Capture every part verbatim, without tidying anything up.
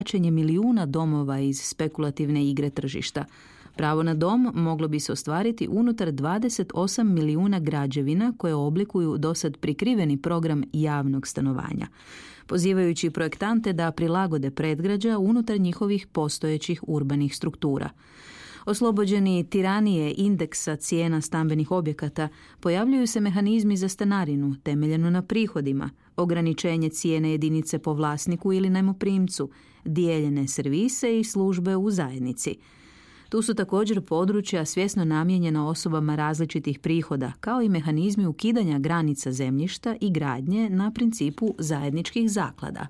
povlačenje milijuna domova iz spekulativne igre tržišta. Pravo na dom moglo bi se ostvariti unutar dvadeset osam milijuna građevina koje oblikuju dosad prikriveni program javnog stanovanja, pozivajući projektante da prilagode predgrađa unutar njihovih postojećih urbanih struktura. Oslobođeni tiranije indeksa cijena stambenih objekata, pojavljuju se mehanizmi za stanarinu temeljeno na prihodima, ograničenje cijene jedinice po vlasniku ili najmoprimcu, dijeljene servise i službe u zajednici. Tu su također područja svjesno namijenjena osobama različitih prihoda, kao i mehanizmi ukidanja granica zemljišta i gradnje na principu zajedničkih zaklada.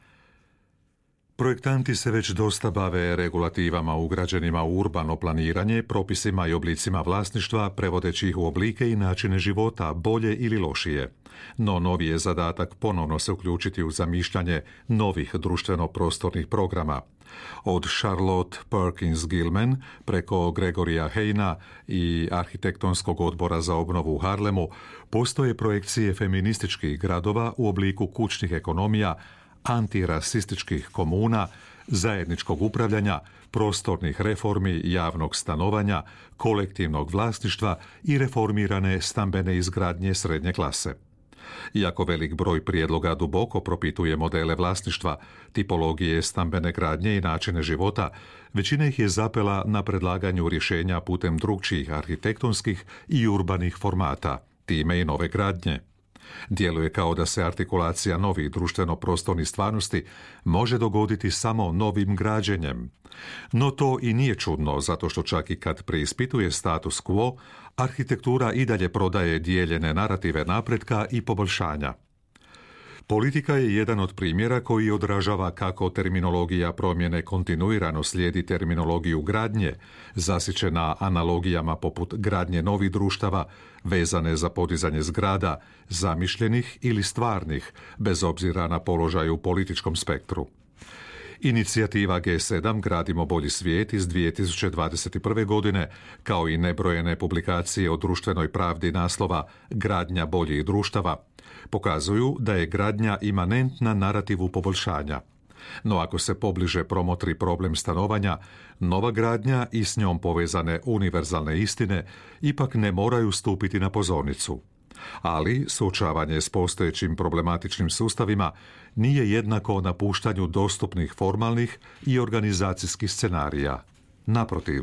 Projektanti se već dosta bave regulativama ugrađenima u urbano planiranje, propisima i oblicima vlasništva, prevodeći ih u oblike i načine života, bolje ili lošije. No novi je zadatak ponovno se uključiti u zamišljanje novih društveno-prostornih programa. Od Charlotte Perkins Gilman preko Gregorija Hejna i Arhitektonskog odbora za obnovu u Harlemu postoje projekcije feminističkih gradova u obliku kućnih ekonomija, antirasističkih komuna, zajedničkog upravljanja, prostornih reformi, javnog stanovanja, kolektivnog vlasništva i reformirane stambene izgradnje srednje klase. Iako velik broj prijedloga duboko propituje modele vlasništva, tipologije stambene gradnje i načine života, većina ih je zapela na predlaganju rješenja putem drukčijih arhitektonskih i urbanih formata, time i nove gradnje. Djeluje kao da se artikulacija novih društveno-prostornih stvarnosti može dogoditi samo novim građenjem. No to i nije čudno, zato što čak i kad preispituje status quo, arhitektura i dalje prodaje dijeljene narative napretka i poboljšanja. Politika je jedan od primjera koji odražava kako terminologija promjene kontinuirano slijedi terminologiju gradnje, zasićena analogijama poput gradnje novih društava, vezane za podizanje zgrada, zamišljenih ili stvarnih, bez obzira na položaj u političkom spektru. Inicijativa G sedam Gradimo bolji svijet iz dvije tisuće dvadeset prve. godine, kao i nebrojene publikacije o društvenoj pravdi naslova Gradnja boljih društava, pokazuju da je gradnja imanentna narativu poboljšanja. No ako se pobliže promotri problem stanovanja, nova gradnja i s njom povezane univerzalne istine ipak ne moraju stupiti na pozornicu. Ali suočavanje s postojećim problematičnim sustavima nije jednako napuštanju dostupnih formalnih i organizacijskih scenarija. Naprotiv.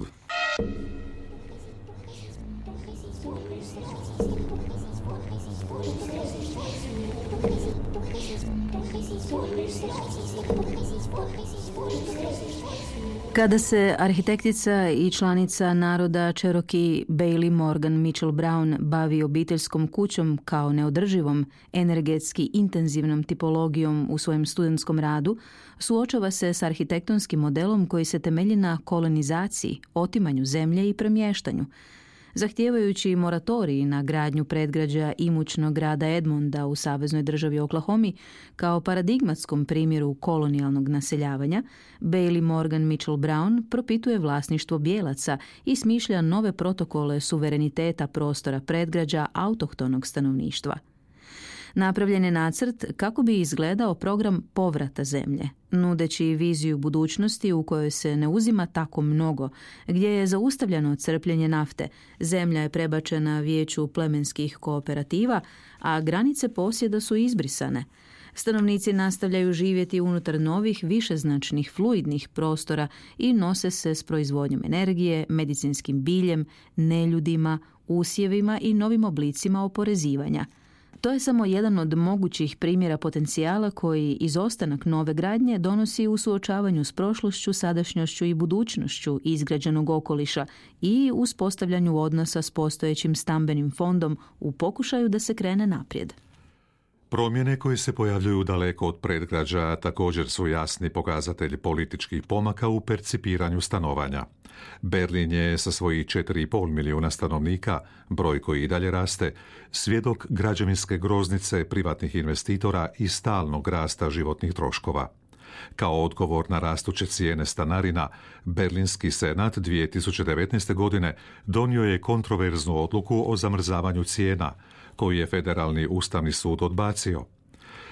Kada se arhitektica i članica naroda Cherokee Bailey Morgan Mitchell Brown bavi obiteljskom kućom kao neodrživom, energetski intenzivnom tipologijom u svojem studentskom radu, suočava se s arhitektonskim modelom koji se temelji na kolonizaciji, otimanju zemlje i premještanju. Zahtijevajući moratorij na gradnju predgrađa imućnog grada Edmonda u saveznoj državi Oklahomi kao paradigmatskom primjeru kolonijalnog naseljavanja, Bailey Morgan Mitchell Brown propituje vlasništvo bijelaca i smišlja nove protokole suvereniteta prostora predgrađa autohtonog stanovništva. Napravljen je nacrt kako bi izgledao program povrata zemlje, nudeći viziju budućnosti u kojoj se ne uzima tako mnogo, gdje je zaustavljeno crpljenje nafte, zemlja je prebačena vijeću plemenskih kooperativa, a granice posjeda su izbrisane. Stanovnici nastavljaju živjeti unutar novih, višeznačnih, fluidnih prostora i nose se s proizvodnjom energije, medicinskim biljem, neljudima, usjevima i novim oblicima oporezivanja. To je samo jedan od mogućih primjera potencijala koji izostanak nove gradnje donosi u suočavanju s prošlošću, sadašnjošću i budućnošću izgrađenog okoliša i uspostavljanju odnosa s postojećim stambenim fondom u pokušaju da se krene naprijed. Promjene koje se pojavljuju daleko od predgrađa također su jasni pokazatelj političkih pomaka u percipiranju stanovanja. Berlin je sa svojih četiri i pol milijuna stanovnika, broj koji i dalje raste, svjedok građevinske groznice privatnih investitora i stalnog rasta životnih troškova. Kao odgovor na rastuće cijene stanarina, Berlinski senat dvije tisuće devetnaeste. godine donio je kontroverznu odluku o zamrzavanju cijena, koju je Federalni ustavni sud odbacio.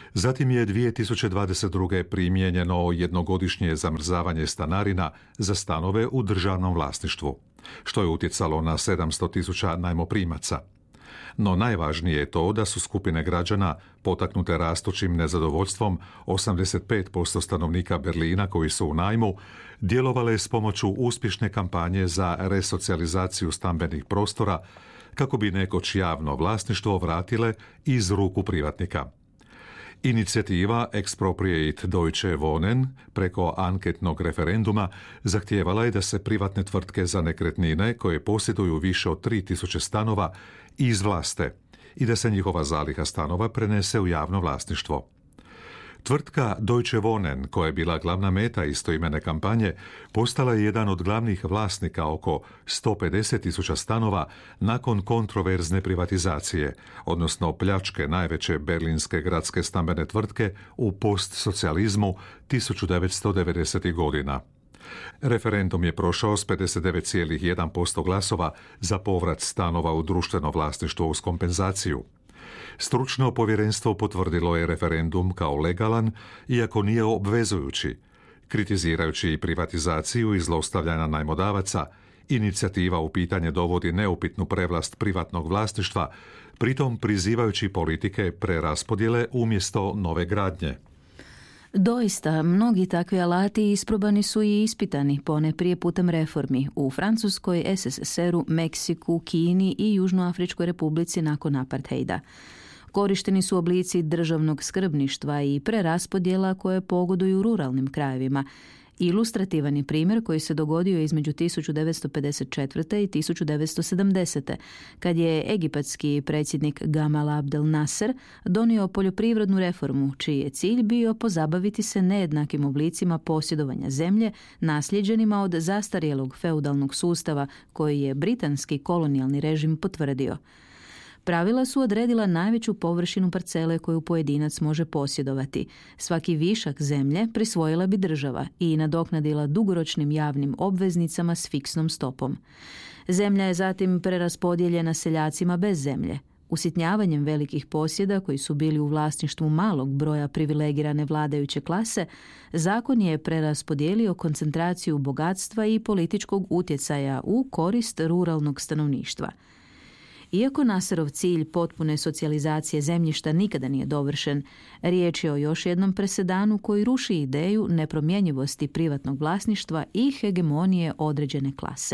Zatim je dvije tisuće dvadeset druge primijenjeno jednogodišnje zamrzavanje stanarina za stanove u državnom vlasništvu, što je utjecalo na sedamsto tisuća najmoprimaca. No najvažnije je to da su skupine građana, potaknute rastućim nezadovoljstvom, osamdeset pet posto stanovnika Berlina koji su u najmu, djelovale s pomoću uspješne kampanje za resocijalizaciju stambenih prostora kako bi nekoć javno vlasništvo vratile iz ruku privatnika. Inicijativa Expropriate Deutsche Wohnen preko anketnog referenduma zahtijevala je da se privatne tvrtke za nekretnine koje posjeduju više od tri tisuće stanova izvlaste i da se njihova zaliha stanova prenese u javno vlasništvo. Tvrtka Deutsche Wohnen, koja je bila glavna meta istoimene kampanje, postala je jedan od glavnih vlasnika oko sto pedeset tisuća stanova nakon kontroverzne privatizacije, odnosno pljačke najveće berlinske gradske stambene tvrtke u postsocijalizmu tisuću devetsto devedesetih godina. Referendum je prošao s pedeset devet zarez jedan posto glasova za povrat stanova u društveno vlasništvo uz kompenzaciju. Stručno povjerenstvo potvrdilo je referendum kao legalan, iako nije obvezujući. Kritizirajući privatizaciju i zlostavljanja najmodavaca, inicijativa u pitanje dovodi neupitnu prevlast privatnog vlasništva, pritom prizivajući politike preraspodjele umjesto nove gradnje. Doista, mnogi takvi alati isprobani su i ispitani ponajprije putem reformi u Francuskoj, es es es eru, Meksiku, Kini i Južnoafričkoj republici nakon apartheida. Korišteni su oblici državnog skrbništva i preraspodjela koje pogoduju ruralnim krajevima. Ilustrativan je primjer koji se dogodio između tisuću devetsto pedeset četvrte i tisuću devetsto sedamdesete. kad je egipatski predsjednik Gamal Abdel Nasser donio poljoprivrednu reformu, čiji je cilj bio pozabaviti se nejednakim oblicima posjedovanja zemlje, nasljeđenima od zastarjelog feudalnog sustava koji je britanski kolonijalni režim potvrdio. Pravila su odredila najveću površinu parcele koju pojedinac može posjedovati. Svaki višak zemlje prisvojila bi država i nadoknadila dugoročnim javnim obveznicama s fiksnom stopom. Zemlja je zatim preraspodijeljena seljacima bez zemlje. Usitnjavanjem velikih posjeda koji su bili u vlasništvu malog broja privilegirane vladajuće klase, zakon je preraspodijelio koncentraciju bogatstva i političkog utjecaja u korist ruralnog stanovništva. Iako Nasserov cilj potpune socijalizacije zemljišta nikada nije dovršen, riječ je o još jednom presedanu koji ruši ideju nepromjenjivosti privatnog vlasništva i hegemonije određene klase.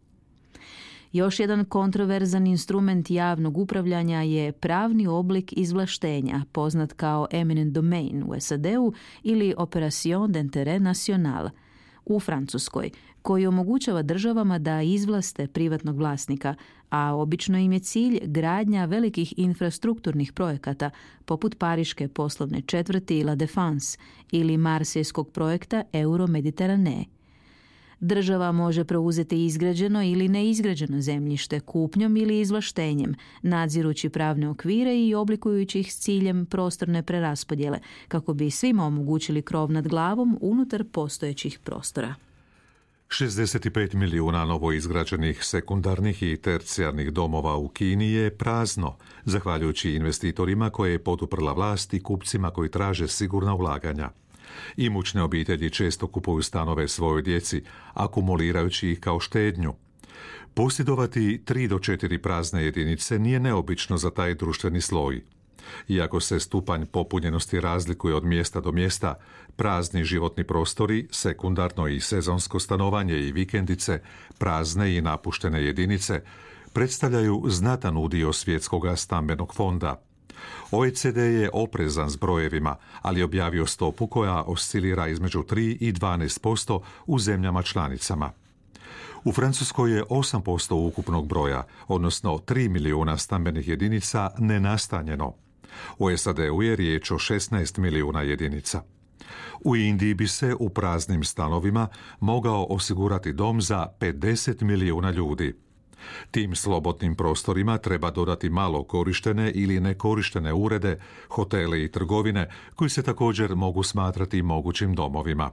Još jedan kontroverzan instrument javnog upravljanja je pravni oblik izvlaštenja, poznat kao eminent domain u es a de-u ili Opération d'intérêt national u Francuskoj, koji omogućava državama da izvlaste privatnog vlasnika, a obično im je cilj gradnja velikih infrastrukturnih projekata, poput pariške poslovne četvrti La Défense ili marsejskog projekta Euro-Mediterane. Država može preuzeti izgrađeno ili neizgrađeno zemljište kupnjom ili izvlaštenjem, nadzirući pravne okvire i oblikujući ih s ciljem prostorne preraspodjele, kako bi svima omogućili krov nad glavom unutar postojećih prostora. šezdeset pet milijuna novoizgrađenih sekundarnih i tercijarnih domova u Kini je prazno, zahvaljujući investitorima koje je poduprla vlast i kupcima koji traže sigurna ulaganja. Imućne obitelji često kupuju stanove svojoj djeci, akumulirajući ih kao štednju. Posjedovati tri do četiri prazne jedinice nije neobično za taj društveni sloj. Iako se stupanj popunjenosti razlikuje od mjesta do mjesta, prazni životni prostori, sekundarno i sezonsko stanovanje i vikendice, prazne i napuštene jedinice, predstavljaju znatan udio svjetskog stambenog fonda. o e ce de je oprezan s brojevima, ali objavio stopu koja oscilira između tri i dvanaest posto u zemljama članicama. U Francuskoj je osam posto ukupnog broja, odnosno tri milijuna stambenih jedinica nenastanjeno. U es a de-u je riječ o šesnaest milijuna jedinica. U Indiji bi se u praznim stanovima mogao osigurati dom za pedeset milijuna ljudi. Tim slobodnim prostorima treba dodati malo korištene ili nekorištene urede, hotele i trgovine koji se također mogu smatrati mogućim domovima.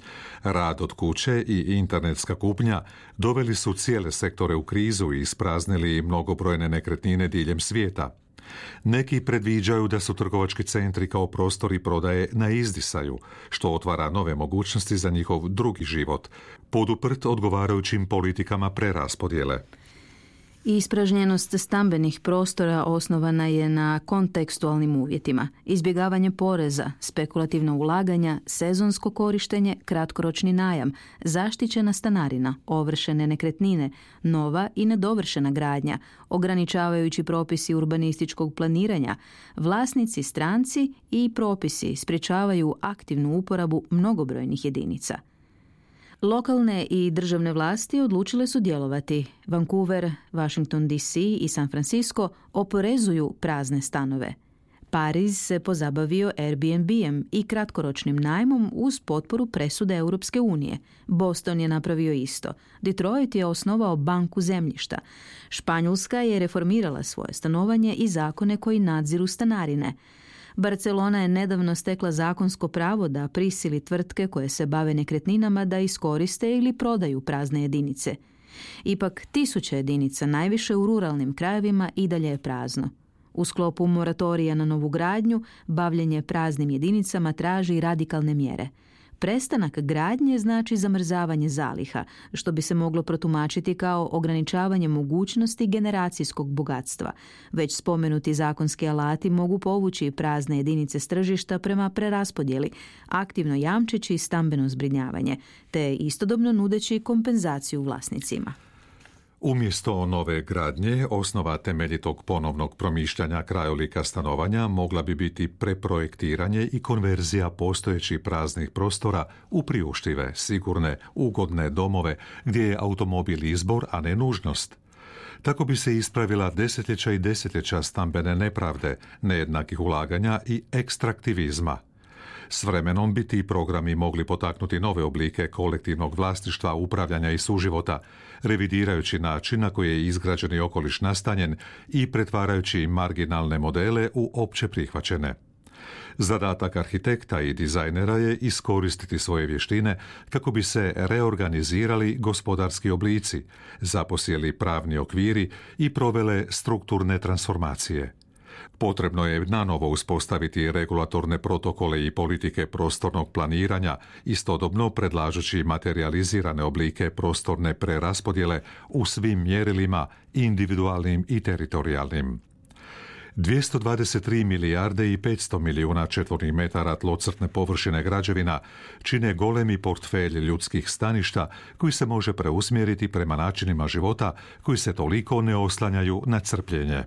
Rad od kuće i internetska kupnja doveli su cijele sektore u krizu i ispraznili mnogobrojne nekretnine diljem svijeta. Neki predviđaju da su trgovački centri kao prostori prodaje na izdisaju, što otvara nove mogućnosti za njihov drugi život, poduprt odgovarajućim politikama preraspodjele. Ispražnjenost stambenih prostora osnovana je na kontekstualnim uvjetima. Izbjegavanje poreza, spekulativna ulaganja, sezonsko korištenje, kratkoročni najam, zaštićena stanarina, ovršene nekretnine, nova i nedovršena gradnja, ograničavajući propisi urbanističkog planiranja, vlasnici stranci i propisi sprječavaju aktivnu uporabu mnogobrojnih jedinica. Lokalne i državne vlasti odlučile su djelovati. Vancouver, Washington D C i San Francisco oporezuju prazne stanove. Pariz se pozabavio Airbnb-em i kratkoročnim najmom uz potporu presude Europske unije. Boston je napravio isto. Detroit je osnovao banku zemljišta. Španjolska je reformirala svoje stanovanje i zakone koji nadziru stanarine. Barcelona je nedavno stekla zakonsko pravo da prisili tvrtke koje se bave nekretninama da iskoriste ili prodaju prazne jedinice. Ipak tisuće jedinica, najviše u ruralnim krajevima, i dalje je prazno. U sklopu moratorija na novu gradnju, bavljenje praznim jedinicama traži radikalne mjere. Prestanak gradnje znači zamrzavanje zaliha, što bi se moglo protumačiti kao ograničavanje mogućnosti generacijskog bogatstva. Već spomenuti zakonski alati mogu povući prazne jedinice s tržišta prema preraspodjeli, aktivno jamčeći stambeno zbrinjavanje, te istodobno nudeći kompenzaciju vlasnicima. Umjesto nove gradnje, osnova temeljitog ponovnog promišljanja krajolika stanovanja mogla bi biti preprojektiranje i konverzija postojećih praznih prostora u priuštive, sigurne, ugodne domove gdje je automobil izbor, a ne nužnost. Tako bi se ispravila desetljeća i desetljeća stambene nepravde, nejednakih ulaganja i ekstraktivizma. S vremenom bi ti programi mogli potaknuti nove oblike kolektivnog vlasništva, upravljanja i suživota, revidirajući način na koji je izgrađeni okoliš nastanjen i pretvarajući marginalne modele u opće prihvaćene. Zadatak arhitekta i dizajnera je iskoristiti svoje vještine kako bi se reorganizirali gospodarski oblici, zaposjeli pravni okviri i provele strukturne transformacije. Potrebno je nanovo uspostaviti regulatorne protokole i politike prostornog planiranja, istodobno predlažući materializirane oblike prostorne preraspodjele u svim mjerilima, individualnim i teritorijalnim. dvjesto dvadeset tri milijarde i petsto milijuna četvornih metara tlocrtne površine građevina čine golemi portfelj ljudskih staništa koji se može preusmjeriti prema načinima života koji se toliko ne oslanjaju na crpljenje.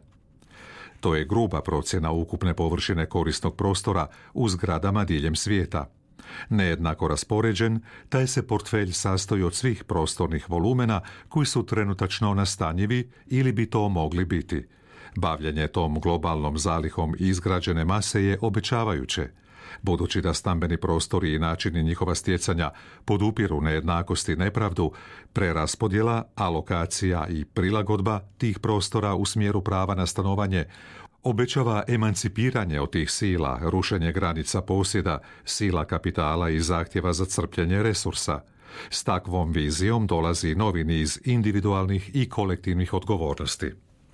To je gruba procjena ukupne površine korisnog prostora u zgradama diljem svijeta. Nejednako raspoređen, taj se portfelj sastoji od svih prostornih volumena koji su trenutačno nastanjivi ili bi to mogli biti. Bavljenje tom globalnom zalihom izgrađene mase je obećavajuće. Budući da stambeni prostori i načini njihova stjecanja podupiru nejednakost i nepravdu, preraspodjela, alokacija i prilagodba tih prostora u smjeru prava na stanovanje obećava emancipiranje od tih sila, rušenje granica posjeda, sila kapitala i zahtjeva za crpljenje resursa. S takvom vizijom dolazi novi niz individualnih i kolektivnih odgovornosti.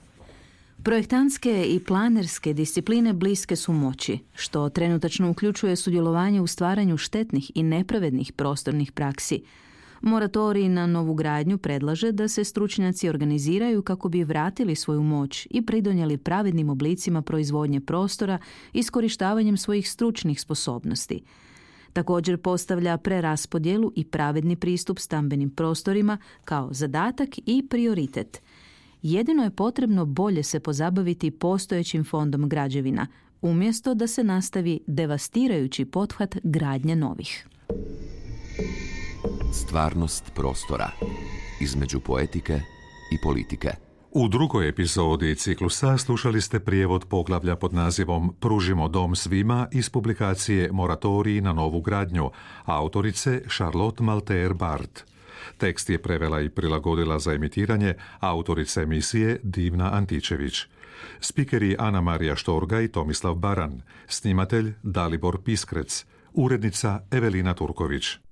Projektantske i planerske discipline bliske su moći, što trenutačno uključuje sudjelovanje u stvaranju štetnih i nepravednih prostornih praksi. Moratorij na novu gradnju predlaže da se stručnjaci organiziraju kako bi vratili svoju moć i pridonijeli pravednim oblicima proizvodnje prostora iskorištavanjem svojih stručnih sposobnosti. Također postavlja preraspodjelu i pravedni pristup stambenim prostorima kao zadatak i prioritet. Jedino je potrebno bolje se pozabaviti postojećim fondom građevina, umjesto da se nastavi devastirajući pothvat gradnje novih. Stvarnost prostora između poetike i politike. U drugoj epizodi ciklusa slušali ste prijevod poglavlja pod nazivom Pružimo dom svima iz publikacije Moratorij na novu gradnju, autorice Charlotte Malter Bart. Tekst je prevela i prilagodila za emitiranje autorica emisije Divna Antičević. Spikeri Ana Marija Štorga i Tomislav Baran. Snimatelj Dalibor Piskrec. Urednica Evelina Turković.